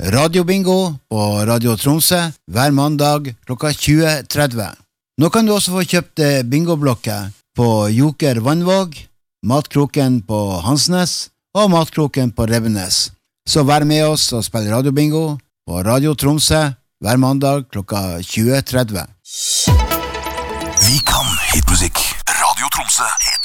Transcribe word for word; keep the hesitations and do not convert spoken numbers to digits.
Radiobingo på Radio Tromsø hver mandag klokka tjue tretti. Nå kan du også få kjøpt bingoblokker på Joker Vannvåg, Matkroken på Hansnes og Matkroken på Rebbenes. Så vær med oss og spill radiobingo på Radio Tromsø hver mandag klokka tjue tretti. Vi kan hitmusikk. Radio Tromsø.